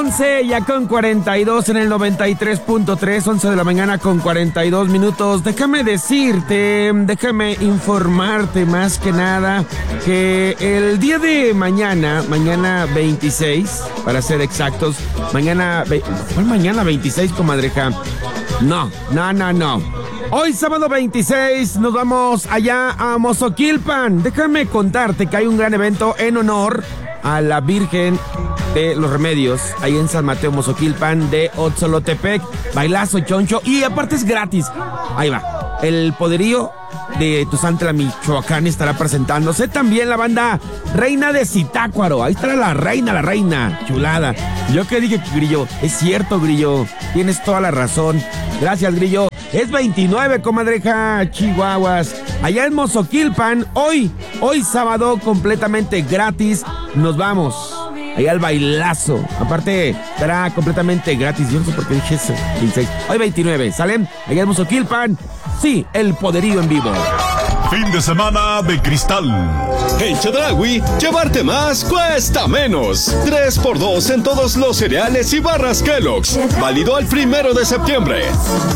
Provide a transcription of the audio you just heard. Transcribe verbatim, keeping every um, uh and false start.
once ya con cuarenta y dos en el noventa y tres punto tres, once de la mañana con cuarenta y dos minutos. Déjame decirte, déjame informarte más que nada que el día de mañana, mañana veintiséis, para ser exactos, mañana, ¿cuál mañana veintiséis, comadreja? No, no, no, no. Hoy sábado veintiséis nos vamos allá a Mozoquilpan. Déjame contarte que hay un gran evento en honor a la Virgen de los Remedios, ahí en San Mateo, Mozoquilpan de Otzolotepec. Bailazo, choncho, y aparte es gratis. Ahí va, el poderío de Tuzantla, Michoacán, estará presentándose. También la banda Reina de Zitácuaro. Ahí estará la reina, la reina, chulada. Yo que dije, Grillo, es cierto, Grillo, tienes toda la razón. Gracias, Grillo. Es veintinueve, comadreja, Chihuahuas. Allá en Mozoquilpan, hoy, hoy sábado, completamente gratis. Nos vamos allá al bailazo. Aparte, estará completamente gratis. Yo no sé por qué dije eso. veintiséis. Hoy veintinueve, ¿salen? Allá en Mozoquilpan. Sí, el poderío en vivo. Fin de semana de cristal. En Chedraui, llevarte más cuesta menos. tres por dos en todos los cereales y barras Kellogg's. Válido al primero de septiembre.